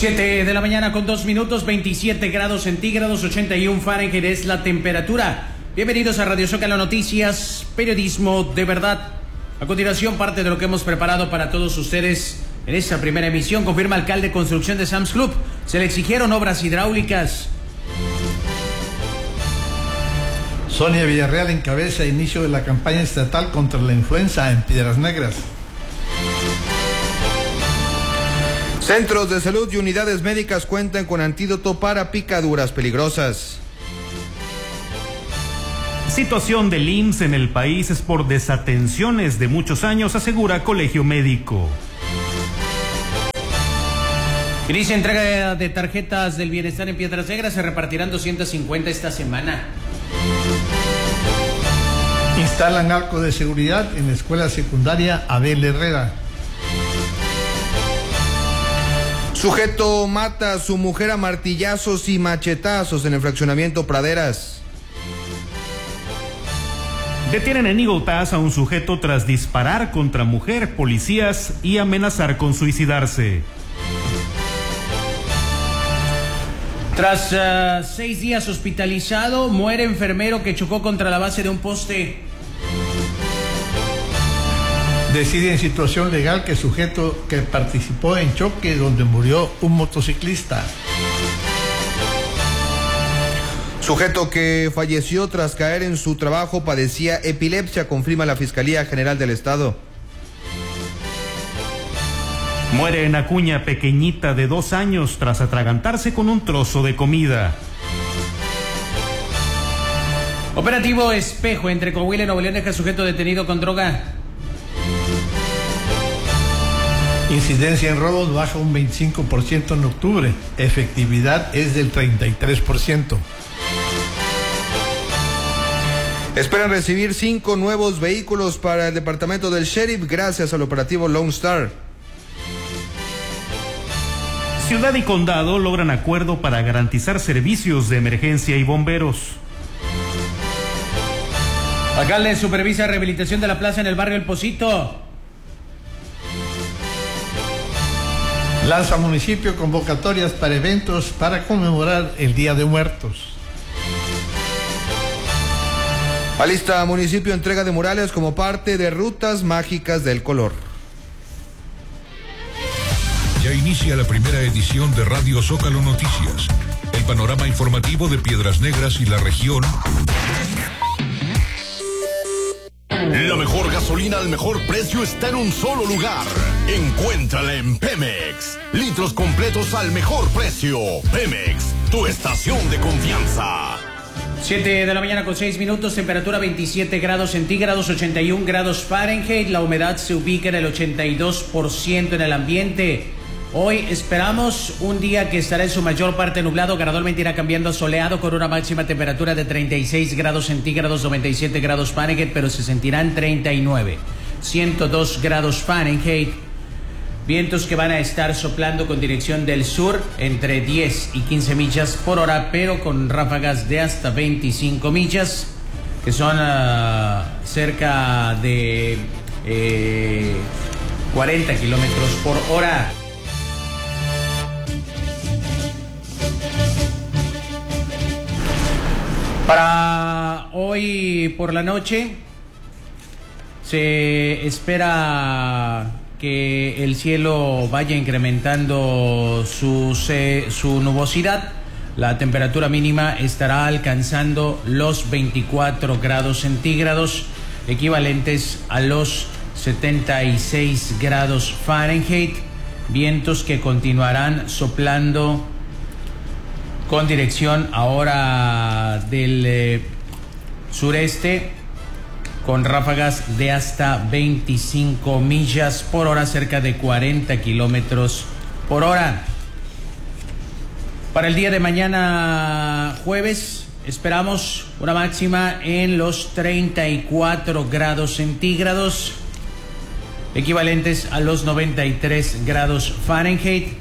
7 de la mañana con 2 minutos, 27 grados centígrados, 81 Fahrenheit es la temperatura. Bienvenidos a Radio Zócalo Noticias, periodismo de verdad. A continuación, parte de lo que hemos preparado para todos ustedes en esta primera emisión. Confirma alcalde de construcción de Sam's Club. Se le exigieron obras hidráulicas. Sonia Villarreal encabeza inicio de la campaña estatal contra la influenza en Piedras Negras. Centros de salud y unidades médicas cuentan con antídoto para picaduras peligrosas. Situación del IMSS en el país es por desatenciones de muchos años, asegura Colegio Médico. Inicia entrega de tarjetas del bienestar en Piedras Negras, se repartirán 250 esta semana. Instalan arco de seguridad en la escuela secundaria Abel Herrera. Sujeto mata a su mujer a martillazos y machetazos en el fraccionamiento Praderas. Detienen en Eagle Pass a un sujeto tras disparar contra mujer, policías y amenazar con suicidarse. Tras 6 días hospitalizado, muere enfermero que chocó contra la base de un poste. Decide en situación legal que sujeto que participó en choque donde murió un motociclista. Sujeto que falleció tras caer en su trabajo padecía epilepsia, confirma la Fiscalía General del Estado. Muere en Acuña pequeñita de 2 años tras atragantarse con un trozo de comida. Operativo Espejo entre Coahuila y Nuevo León deja sujeto detenido con droga. Incidencia en robos baja un 25% en octubre. Efectividad es del 33%. Esperan recibir 5 nuevos vehículos para el departamento del sheriff gracias al operativo Lone Star. Ciudad y condado logran acuerdo para garantizar servicios de emergencia y bomberos. Alcalde supervisa rehabilitación de la plaza en el barrio El Pocito. Lanza municipio convocatorias para eventos para conmemorar el Día de Muertos. Alista municipio entrega de murales como parte de Rutas Mágicas del Color. Ya inicia la primera edición de Radio Zócalo Noticias, el panorama informativo de Piedras Negras y la región. La mejor gasolina al mejor precio está en un solo lugar. Encuéntrala en Pemex. Litros completos al mejor precio. Pemex, tu estación de confianza. 7 de la mañana con 6 minutos, temperatura 27 grados centígrados, 81 grados Fahrenheit. La humedad se ubica en el 82% en el ambiente. Hoy esperamos un día que estará en su mayor parte nublado, gradualmente irá cambiando a soleado con una máxima temperatura de 36 grados centígrados, 97 grados Fahrenheit, pero se sentirán 39, 102 grados Fahrenheit. Vientos que van a estar soplando con dirección del sur entre 10 y 15 millas por hora, pero con ráfagas de hasta 25 millas, que son cerca de 40 kilómetros por hora. Para hoy por la noche se espera que el cielo vaya incrementando su nubosidad. La temperatura mínima estará alcanzando los 24 grados centígrados, equivalentes a los 76 grados Fahrenheit. Vientos que continuarán soplando con dirección ahora del sureste, con ráfagas de hasta 25 millas por hora, cerca de 40 kilómetros por hora. Para el día de mañana jueves esperamos una máxima en los 34 grados centígrados, equivalentes a los 93 grados Fahrenheit.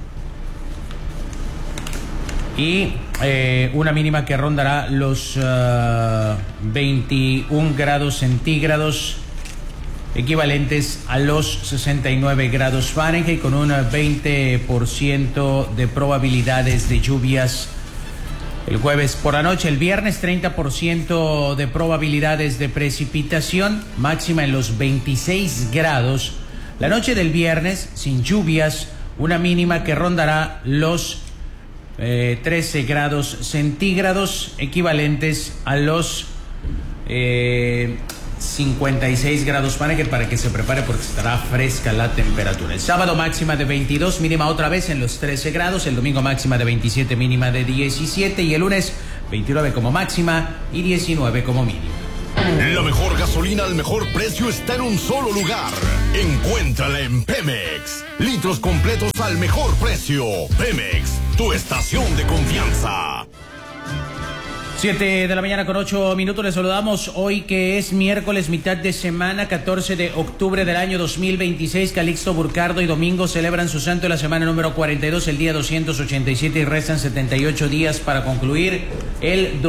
Y una mínima que rondará los 21 grados centígrados, equivalentes a los 69 grados Fahrenheit, con un 20% de probabilidades de lluvias el jueves por la noche. El viernes 30% de probabilidades de precipitación, máxima en los 26 grados. La noche del viernes sin lluvias, una mínima que rondará los 13 grados centígrados, equivalentes a los 56 grados Fahrenheit, para que se prepare porque estará fresca la temperatura. El sábado máxima de 22, mínima otra vez en los 13 grados. El domingo máxima de 27, mínima de 17. Y el lunes 29 como máxima y 19 como mínima. La mejor gasolina al mejor precio está en un solo lugar. Encuéntrala en Pemex. Litros completos al mejor precio. Pemex, tu estación de confianza. 7 de la mañana con 8 minutos. Les saludamos hoy, que es miércoles, mitad de semana, 14 de octubre del año 2026. Calixto Burcardo y Domingo celebran su santo de la semana número 42, el día 287, y restan 78 días para concluir el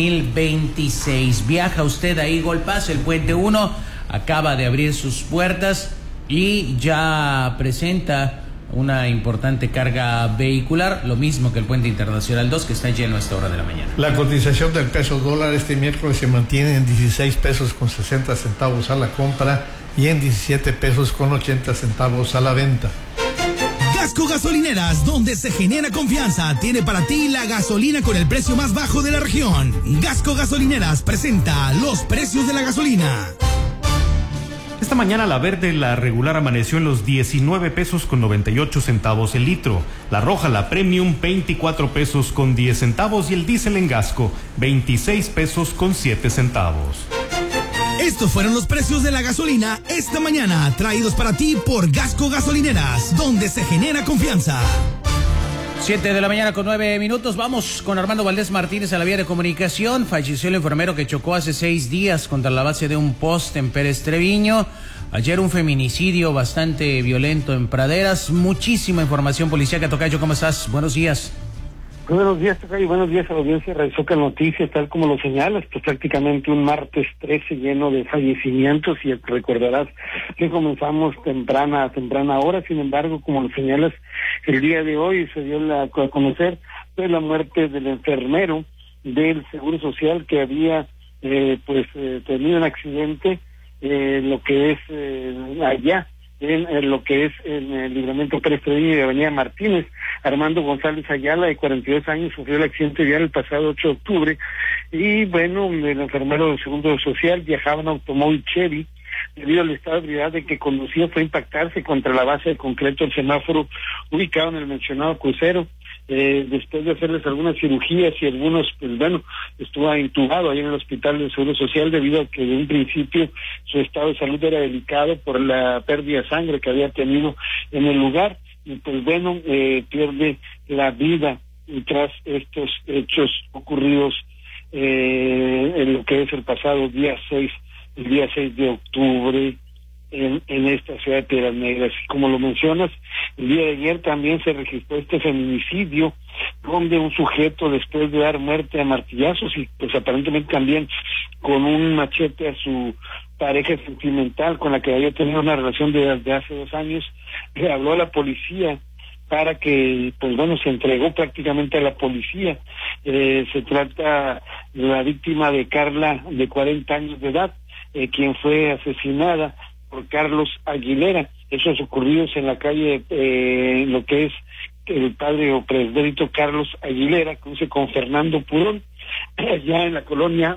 2026. Viaja usted a Eagle Pass. El puente 1 acaba de abrir sus puertas y ya presenta una importante carga vehicular, lo mismo que el puente internacional 2, que está lleno a esta hora de la mañana. La cotización del peso dólar este miércoles se mantiene en 16 pesos con 60 centavos a la compra y en 17 pesos con 80 centavos a la venta. Gasco Gasolineras, donde se genera confianza, tiene para ti la gasolina con el precio más bajo de la región. Gasco Gasolineras presenta los precios de la gasolina. Esta mañana la verde, la regular, amaneció en los 19 pesos con 98 centavos el litro. La roja, la premium, 24 pesos con 10 centavos. Y el diésel en Gasco, 26 pesos con 7 centavos. Estos fueron los precios de la gasolina esta mañana, traídos para ti por Gasco Gasolineras, donde se genera confianza. 7 de la mañana con 9 minutos. Vamos con Armando Valdés Martínez a la vía de comunicación. Falleció el enfermero que chocó hace 6 días contra la base de un poste en Pérez Treviño. Ayer un feminicidio bastante violento en Praderas. Muchísima información policíaca. Tocayo, ¿cómo estás? Buenos días. Buenos días, Tocayo. Buenos días a la audiencia de Radio Zócalo Noticias. Tal como lo señalas, pues prácticamente un martes 13 lleno de fallecimientos, y recordarás que comenzamos temprana hora. Sin embargo, como lo señalas, el día de hoy se dio a conocer pues la muerte del enfermero del Seguro Social que había tenido un accidente lo que es allá en lo que es en el libramiento Pérez Treviño de Avenida Martínez. Armando González Ayala, de 42 años, sufrió el accidente vial el pasado 8 de octubre, y bueno, el enfermero del Seguro Social viajaba en automóvil Chevy. Debido al estado de ebriedad de que conducía, fue a impactarse contra la base de concreto del semáforo ubicado en el mencionado crucero. Después de hacerles algunas cirugías y algunos, estuvo intubado ahí en el hospital del Seguro Social, debido a que de un principio su estado de salud era delicado por la pérdida de sangre que había tenido en el lugar, y pierde la vida tras estos hechos ocurridos en lo que es el pasado día 6 de octubre en esta ciudad de Piedras Negras. Como lo mencionas, el día de ayer también se registró este feminicidio, donde un sujeto, después de dar muerte a martillazos y pues aparentemente también con un machete a su pareja sentimental con la que había tenido una relación de hace 2 años, le habló a la policía para que, se entregó prácticamente a la policía. Se trata de la víctima de Carla, de 40 años de edad, quien fue asesinada por Carlos Aguilera. Esos ocurridos en la calle, lo que es el padre o presbítero Carlos Aguilera, cruce con Fernando Purón, allá en la colonia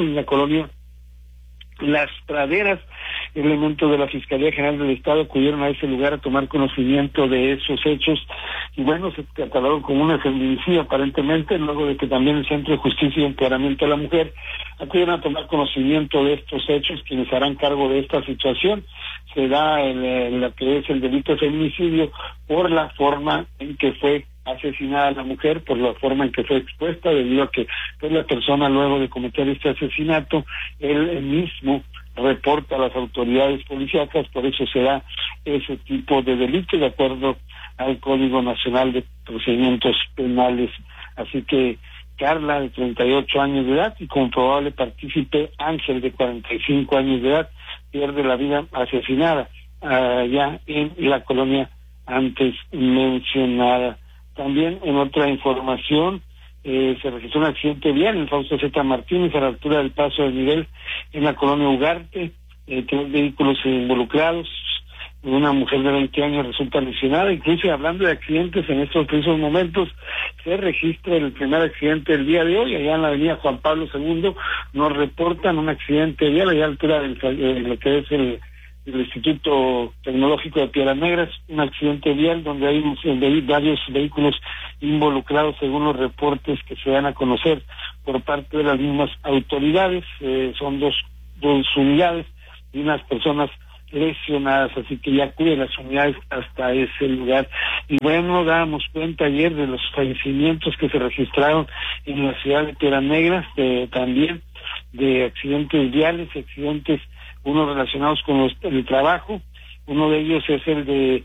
Las Praderas. Elementos de la Fiscalía General del Estado acudieron a ese lugar a tomar conocimiento de esos hechos, y se catalogaron como un feminicidio aparentemente, luego de que también el Centro de Justicia y Empoderamiento de la Mujer acudieron a tomar conocimiento de estos hechos. Quienes harán cargo de esta situación se da lo que es el delito de feminicidio por la forma en que fue asesinada la mujer, por la forma en que fue expuesta, debido a que la persona, luego de cometer este asesinato, él mismo reporta a las autoridades policíacas. Por eso se da ese tipo de delito, de acuerdo al Código Nacional de Procedimientos Penales. Así que Carla, de 38 años de edad, y con probable partícipe Ángel, de 45 años de edad, pierde la vida asesinada allá en la colonia antes mencionada. También en otra información, se registró un accidente vial en Fausto Z. Martínez a la altura del paso del nivel en la colonia Ugarte, 3 vehículos involucrados, una mujer de 20 años resulta lesionada. Incluso hablando de accidentes, en estos precisos momentos se registra el primer accidente del día de hoy, allá en la avenida Juan Pablo II, nos reportan un accidente vial allá a la altura de lo que es el Instituto Tecnológico de Piedras Negras, un accidente vial donde hay varios vehículos involucrados según los reportes que se dan a conocer por parte de las mismas autoridades. Son dos unidades y unas personas lesionadas, así que ya acuden las unidades hasta ese lugar. Y bueno, dábamos cuenta ayer de los fallecimientos que se registraron en la ciudad de Piedras Negras, también de accidentes viales, accidentes unos relacionados con el trabajo. Uno de ellos es el de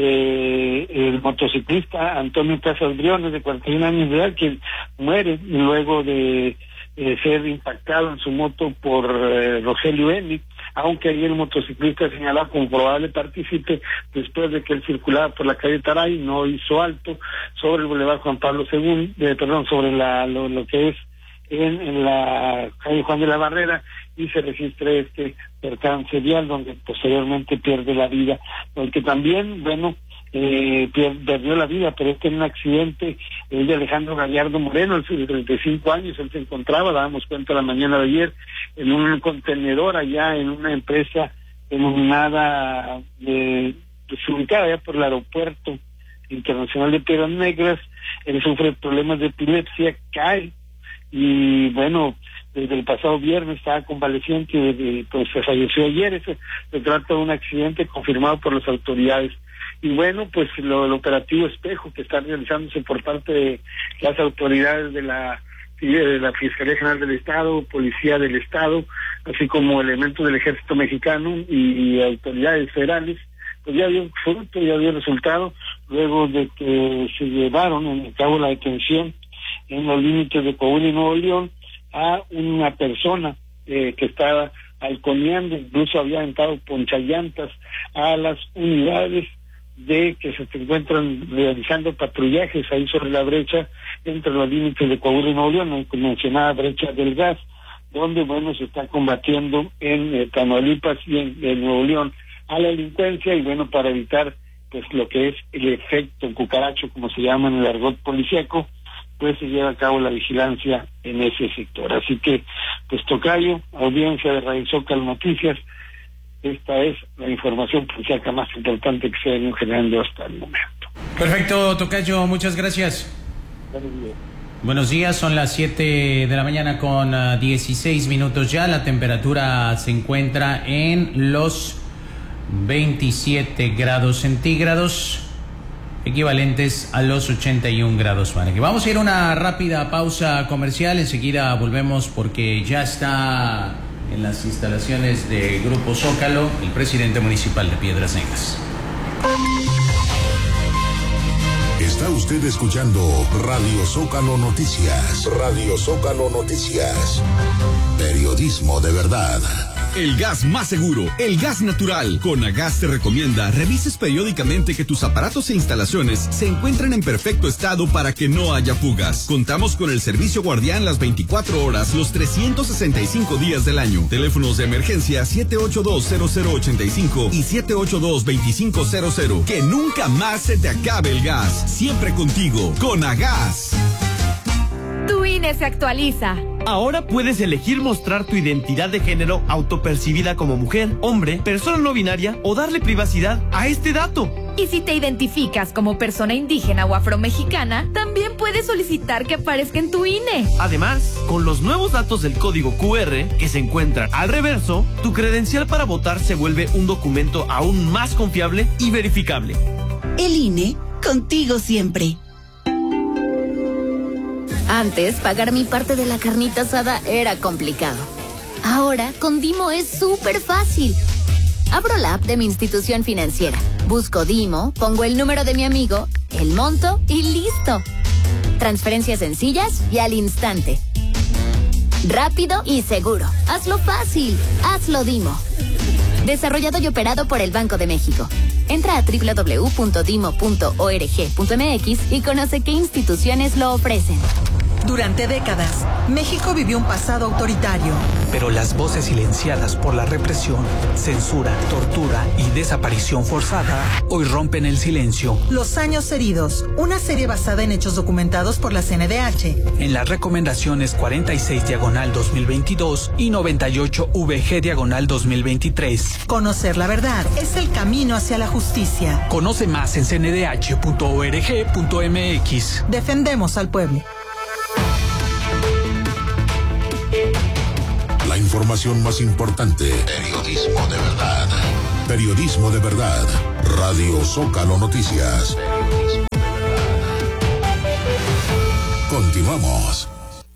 el motociclista Antonio Casas Briones, de 41 años de edad, que muere luego de ser impactado en su moto por Rogelio N., aunque ahí el motociclista señalado como probable partícipe después de que él circulaba por la calle Taray, no hizo alto sobre el Boulevard Juan Pablo II, sobre lo que es en la calle Juan de la Barrera, y se registra este percance vial donde posteriormente pierde la vida, porque también, perdió la vida, pero en un accidente, el de Alejandro Gallardo Moreno, de 35 años, él se encontraba, dábamos cuenta la mañana de ayer, en un contenedor allá en una empresa denominada, ubicada allá por el aeropuerto internacional de Piedras Negras. Él sufre problemas de epilepsia, cae, y desde el pasado viernes estaba convaleciente y pues se falleció ayer. Se trata de un accidente confirmado por las autoridades. Y pues el operativo Espejo que está realizándose por parte de las autoridades de la Fiscalía General del Estado, Policía del Estado, así como elementos del Ejército Mexicano y autoridades federales, pues ya dio fruto, ya dio resultado, luego de que se llevaron a cabo la detención en los límites de Coahuila y Nuevo León a una persona que estaba halconeando, incluso había aventado ponchallantas a las unidades que se encuentran realizando patrullajes ahí sobre la brecha entre los límites de Coahuila y Nuevo León, la mencionada brecha del gas, donde se está combatiendo en Tamaulipas y en Nuevo León a la delincuencia, y para evitar pues lo que es el efecto cucaracho, como se llama en el argot policíaco, pues se lleva a cabo la vigilancia en ese sector. Así que, pues tocayo, audiencia de Radio Zócalo Noticias, esta es la información policíaca más importante que se ha venido generando hasta el momento. Perfecto, tocayo, muchas gracias. Buenos días, son las 7 de la mañana con 16 minutos ya, la temperatura se encuentra en los 27 grados centígrados, equivalentes a los 81 grados Fahrenheit. Vamos a ir a una rápida pausa comercial, enseguida volvemos porque ya está en las instalaciones de Grupo Zócalo el presidente municipal de Piedras Negras. Está usted escuchando Radio Zócalo Noticias. Radio Zócalo Noticias. Periodismo de verdad. El gas más seguro, el gas natural. Conagas te recomienda revises periódicamente que tus aparatos e instalaciones se encuentren en perfecto estado para que no haya fugas. Contamos con el servicio guardián las 24 horas, los 365 días del año. Teléfonos de emergencia 782-0085 y 782-2500. Que nunca más se te acabe el gas. Siempre contigo, Conagas. Tu INE se actualiza. Ahora puedes elegir mostrar tu identidad de género autopercibida como mujer, hombre, persona no binaria o darle privacidad a este dato. Y si te identificas como persona indígena o afromexicana, también puedes solicitar que aparezca en tu INE. Además, con los nuevos datos del código QR que se encuentran al reverso, tu credencial para votar se vuelve un documento aún más confiable y verificable. El INE, contigo siempre. Antes, pagar mi parte de la carnita asada era complicado. Ahora, con Dimo es súper fácil. Abro la app de mi institución financiera, busco Dimo, pongo el número de mi amigo, el monto y listo. Transferencias sencillas y al instante. Rápido y seguro. Hazlo fácil. Hazlo Dimo. Desarrollado y operado por el Banco de México. Entra a www.dimo.org.mx y conoce qué instituciones lo ofrecen. Durante décadas, México vivió un pasado autoritario. Pero las voces silenciadas por la represión, censura, tortura y desaparición forzada hoy rompen el silencio. Los años heridos, una serie basada en hechos documentados por la CNDH. En las recomendaciones 46/2022 y 98VG/2023. Conocer la verdad es el camino hacia la justicia. Conoce más en cndh.org.mx. Defendemos al pueblo. La información más importante. Periodismo de verdad. Periodismo de verdad. Radio Zócalo Noticias. Continuamos.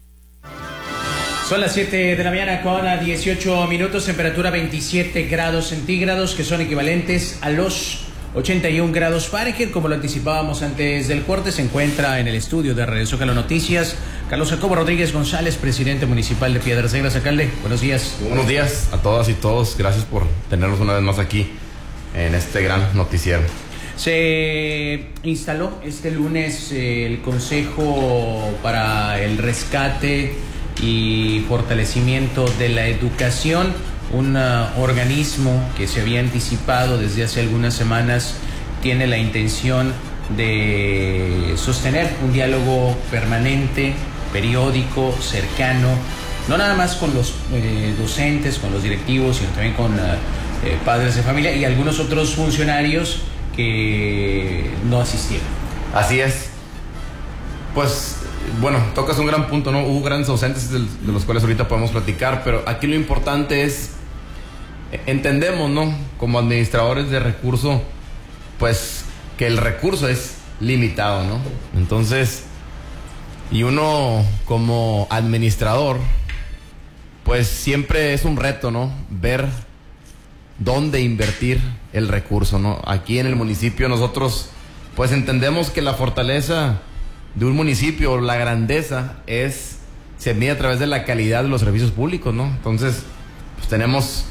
Son las 7 de la mañana con 18 minutos, temperatura 27 grados centígrados, que son equivalentes a los 81 grados Fahrenheit. Como lo anticipábamos antes del corte, se encuentra en el estudio de Radio Zócalo Noticias Carlos Jacobo Rodríguez González, presidente municipal de Piedras Negras. Alcalde, buenos días. Buenos días a todas y todos. Gracias por tenernos una vez más aquí en este gran noticiero. Se instaló este lunes el Consejo para el Rescate y Fortalecimiento de la Educación, un organismo que se había anticipado desde hace algunas semanas. Tiene la intención de sostener un diálogo permanente, periódico, cercano, no nada más con los docentes, con los directivos, sino también con padres de familia y algunos otros funcionarios que no asistieron. Así es. Pues, bueno, tocas un gran punto, ¿no? Hubo grandes ausentes de los cuales ahorita podemos platicar, pero aquí lo importante es, entendemos, ¿no? Como administradores de recurso, pues, que el recurso es limitado, ¿no? Entonces, y uno como administrador, pues siempre es un reto, ¿no? Ver dónde invertir el recurso, ¿no? Aquí en el municipio nosotros pues entendemos que la fortaleza de un municipio, la grandeza se mide a través de la calidad de los servicios públicos, ¿no? Entonces pues tenemos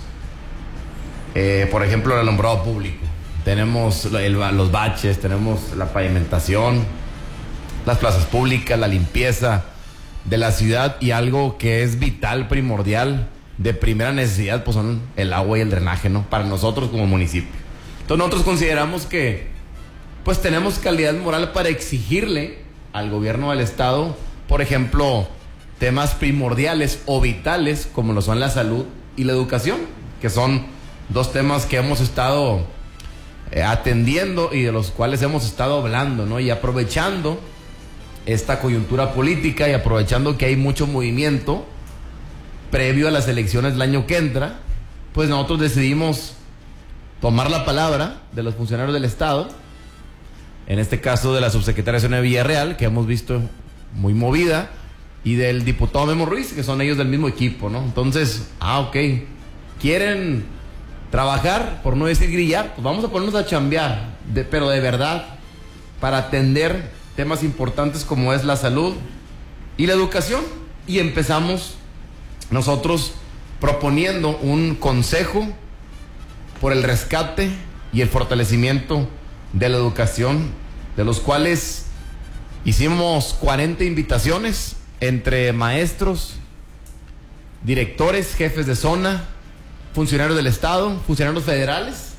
por ejemplo el alumbrado público, tenemos los baches, tenemos la pavimentación, las plazas públicas, la limpieza de la ciudad, y algo que es vital, primordial, de primera necesidad, pues son el agua y el drenaje, ¿no? Para nosotros como municipio. Entonces nosotros consideramos que pues tenemos calidad moral para exigirle al gobierno del estado, por ejemplo, temas primordiales o vitales como lo son la salud y la educación, que son dos temas que hemos estado atendiendo y de los cuales hemos estado hablando, ¿no? Y aprovechando esta coyuntura política y aprovechando que hay mucho movimiento previo a las elecciones del año que entra, pues nosotros decidimos tomar la palabra de los funcionarios del estado, en este caso de la subsecretaria Sonia Villarreal, que hemos visto muy movida, y del diputado Memo Ruiz, que son ellos del mismo equipo, ¿no? Entonces, ok, quieren trabajar, por no decir grillar, pues vamos a ponernos a chambear, pero de verdad, para atender temas importantes como es la salud y la educación. Y empezamos nosotros proponiendo un consejo por el rescate y el fortalecimiento de la educación, de los cuales hicimos 40 invitaciones entre maestros, directores, jefes de zona, funcionarios del estado, funcionarios federales,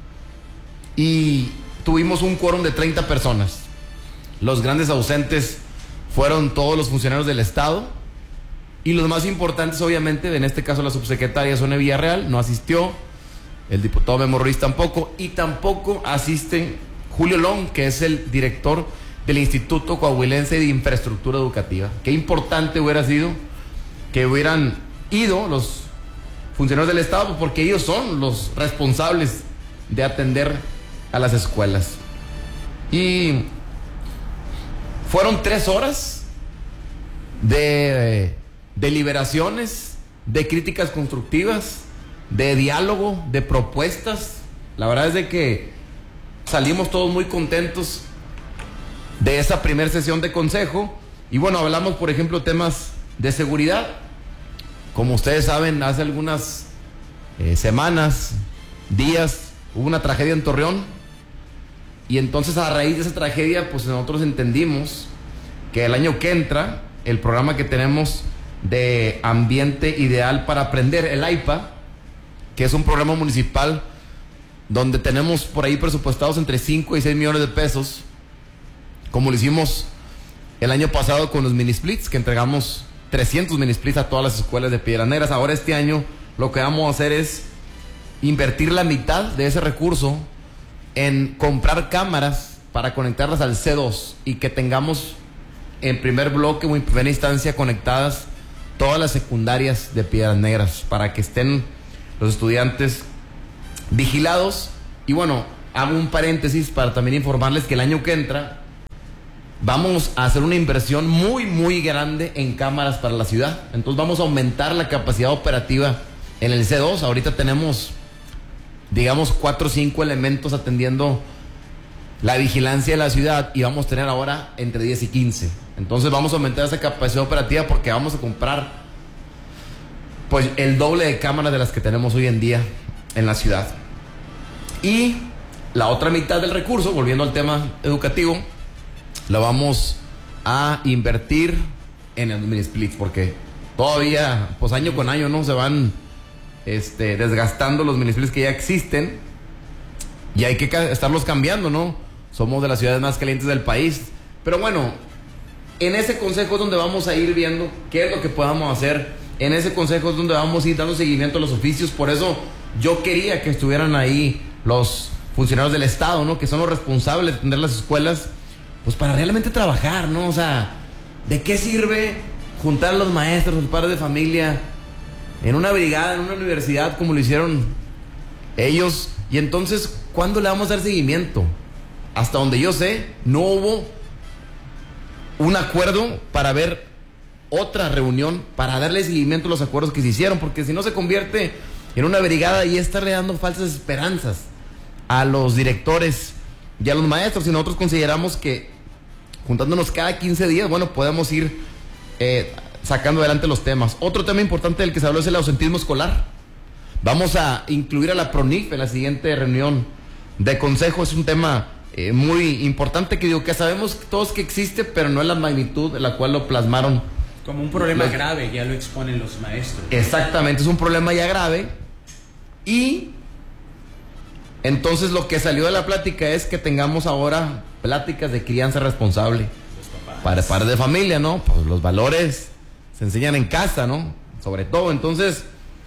y tuvimos un quórum de 30 personas. Los grandes ausentes fueron todos los funcionarios del estado, y los más importantes, obviamente, en este caso la subsecretaria Sonia Villarreal no asistió, el diputado Memo Ruiz tampoco, y tampoco asiste Julio Long, que es el director del Instituto Coahuilense de Infraestructura Educativa. Qué importante hubiera sido que hubieran ido los funcionarios del estado, pues porque ellos son los responsables de atender a las escuelas. Y fueron 3 horas de deliberaciones, de críticas constructivas, de diálogo, de propuestas. La verdad es de que salimos todos muy contentos de esa primera sesión de consejo. Y bueno, hablamos, por ejemplo, temas de seguridad. Como ustedes saben, hace algunas semanas días hubo una tragedia en Torreón, y entonces a raíz de esa tragedia pues nosotros entendimos que el año que entra el programa que tenemos de Ambiente Ideal para Aprender, el AIPA, que es un programa municipal donde tenemos por ahí presupuestados entre 5 y 6 millones de pesos, como lo hicimos el año pasado con los mini splits, que entregamos 300 mini splits a todas las escuelas de Piedras Negras. Ahora este año lo que vamos a hacer es invertir la mitad de ese recurso en comprar cámaras para conectarlas al C2 y que tengamos en primer bloque o en primera instancia conectadas todas las secundarias de Piedras Negras para que estén los estudiantes vigilados. Y bueno, hago un paréntesis para también informarles que el año que entra vamos a hacer una inversión muy grande en cámaras para la ciudad. Entonces vamos a aumentar la capacidad operativa en el C2. Ahorita tenemos, digamos, 4 o 5 elementos atendiendo la vigilancia de la ciudad, y vamos a tener ahora entre 10 y 15. Entonces vamos a aumentar esa capacidad operativa porque vamos a comprar pues el doble de cámaras de las que tenemos hoy en día en la ciudad. Y la otra mitad del recurso, volviendo al tema educativo, lo vamos a invertir en el mini splits, porque todavía pues año con año no se van desgastando los mini splits que ya existen, y hay que estarlos cambiando, ¿no? Somos de las ciudades más calientes del país. Pero bueno, en ese consejo es donde vamos a ir viendo qué es lo que podamos hacer. En ese consejo es donde vamos a ir dando seguimiento a los oficios. Por eso yo quería que estuvieran ahí los funcionarios del Estado, ¿no? Que son los responsables de atender las escuelas, pues para realmente trabajar, ¿no? O sea, ¿de qué sirve juntar a los maestros, los padres de familia en una brigada, en una universidad, como lo hicieron ellos? Y entonces, ¿cuándo le vamos a dar seguimiento? Hasta donde yo sé, no hubo un acuerdo para ver otra reunión para darle seguimiento a los acuerdos que se hicieron, porque si no se convierte en una brigada y está dando falsas esperanzas a los directores y a los maestros. Y nosotros consideramos que juntándonos cada 15 días, bueno, podemos ir sacando adelante los temas. Otro tema importante del que se habló es el ausentismo escolar. Vamos a incluir a la PRONIF en la siguiente reunión de consejo. Es un tema muy importante que sabemos todos que existe, pero no en la magnitud en la cual lo plasmaron. Como un problema grave, ya lo exponen los maestros. Exactamente, es un problema ya grave. Y entonces lo que salió de la plática es que tengamos ahora pláticas de crianza responsable para padres de familia, ¿no? Pues los valores se enseñan en casa, ¿no? Sobre todo, entonces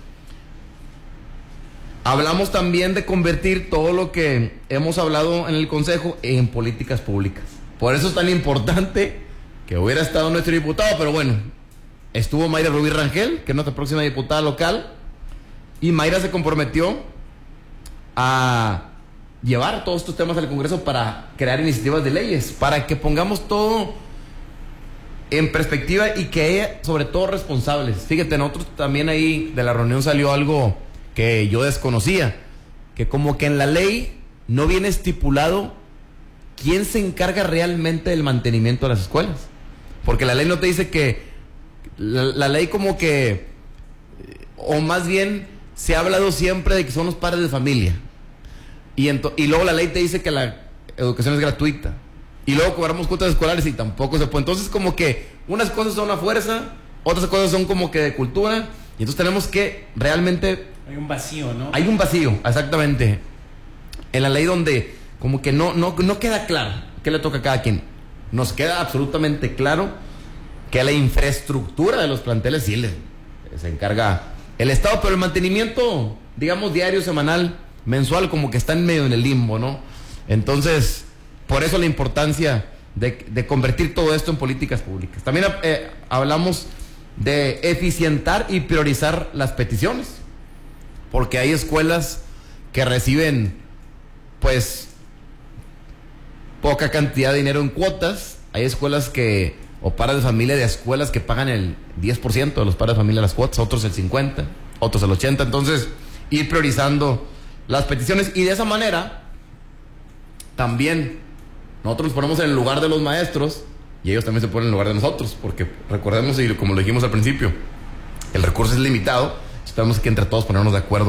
hablamos también de convertir todo lo que hemos hablado en el consejo en políticas públicas. Por eso es tan importante que hubiera estado nuestro diputado, pero bueno, estuvo Mayra Rubí Rangel, que es nuestra próxima diputada local, y Mayra se comprometió a llevar todos estos temas al Congreso para crear iniciativas de leyes, para que pongamos todo en perspectiva y que haya, sobre todo, responsables. Fíjate, nosotros también ahí de la reunión salió algo que yo desconocía, que como que en la ley no viene estipulado quién se encarga realmente del mantenimiento de las escuelas, porque la ley no te dice que la ley como que, o más bien se ha hablado siempre de que son los padres de familia, y luego la ley te dice que la educación es gratuita, y luego cobramos cuotas escolares y tampoco se puede. Entonces como que unas cosas son a fuerza, otras cosas son como que de cultura, y entonces tenemos que realmente... Hay un vacío, ¿no? Hay un vacío, exactamente, en la ley, donde como que no queda claro qué le toca a cada quien. Nos queda absolutamente claro que la infraestructura de los planteles sí se encarga el Estado, pero el mantenimiento, digamos, diario, semanal, mensual, como que está en medio en el limbo, ¿no? Entonces, por eso la importancia de convertir todo esto en políticas públicas. También hablamos de eficientar y priorizar las peticiones, porque hay escuelas que reciben, pues, poca cantidad de dinero en cuotas. Hay escuelas o padres de familia de escuelas que pagan el 10% de los padres de familia las cuotas, otros el 50%, otros el 80%. Entonces, ir priorizando las peticiones, y de esa manera también nosotros nos ponemos en el lugar de los maestros y ellos también se ponen en el lugar de nosotros, porque recordemos, y como lo dijimos al principio, el recurso es limitado. Tenemos que entre todos ponernos de acuerdo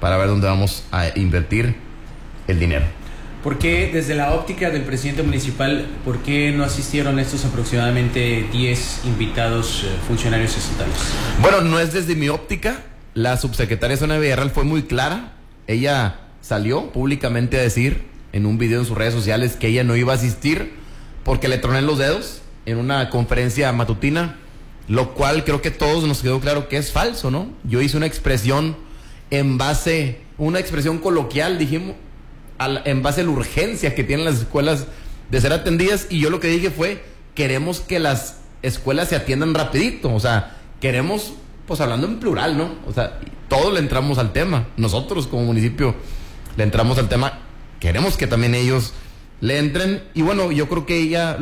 para ver dónde vamos a invertir el dinero. ¿Por qué, desde la óptica del presidente municipal, por qué no asistieron estos aproximadamente 10 invitados funcionarios estatales? Bueno, no es desde mi óptica. La subsecretaria Sonia Villarreal fue muy clara. Ella salió públicamente a decir en un video en sus redes sociales que ella no iba a asistir porque le troné los dedos en una conferencia matutina, lo cual creo que todos nos quedó claro que es falso, ¿no? Yo hice una expresión una expresión coloquial, dijimos, en base a la urgencia que tienen las escuelas de ser atendidas, y yo lo que dije fue, queremos que las escuelas se atiendan rapidito, o sea, queremos, pues hablando en plural, ¿no? O sea, todos le entramos al tema, nosotros como municipio le entramos al tema, queremos que también ellos le entren, y bueno, yo creo que ella